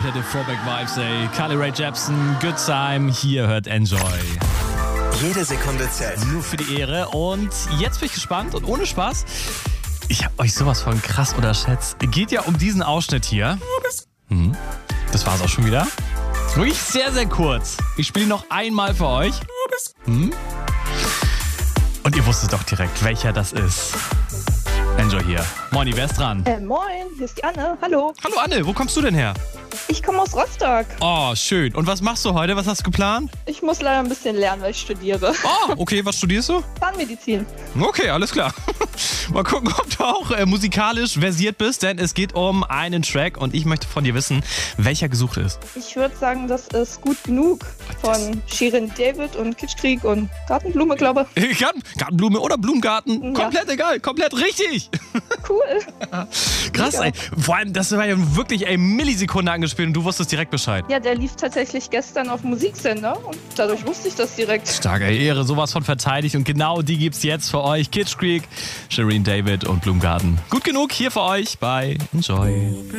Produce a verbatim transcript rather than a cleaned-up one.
Komplette Throwback-Vibes, ey. Carly Rae Jepsen, Good Time, hier hört Enjoy. Jede Sekunde zählt. Nur für die Ehre. Und jetzt bin ich gespannt und ohne Spaß, ich habe euch sowas von krass unterschätzt. Geht ja um diesen Ausschnitt hier. Hm. Das war's auch schon wieder. Wirklich sehr, sehr kurz. Ich spiele noch einmal für euch. Hm. Und ihr wusstet doch direkt, welcher das ist. Enjoy hier. Moini, wer ist dran? Äh, moin, hier ist die Anne. Hallo. Hallo Anne, wo kommst du denn her? Ich komme aus Rostock. Oh, schön. Und was machst du heute? Was hast du geplant? Ich muss leider ein bisschen lernen, weil ich studiere. Oh, okay. Was studierst du? Zahnmedizin. Okay, alles klar. Mal gucken, ob du auch äh, musikalisch versiert bist, denn es geht um einen Track und ich möchte von dir wissen, welcher gesucht ist. Ich würde sagen, das ist Gut Genug von Shirin David und Kitschkrieg und Gartenblume, glaube ich. Garten, Gartenblume oder Blumengarten. Ja. Komplett egal, komplett richtig. Cool. Krass, Mega. ey. Vor allem, das war ja wirklich eine Millisekunde angespielt und du wusstest direkt Bescheid. Ja, der lief tatsächlich gestern auf Musiksender und dadurch wusste ich das direkt. Stark, ey. Ehre, sowas von verteidigt und genau die gibt's jetzt für euch. Kitschkrieg, Shirin David und Blumengarten. Gut genug hier für euch bei Enjoy.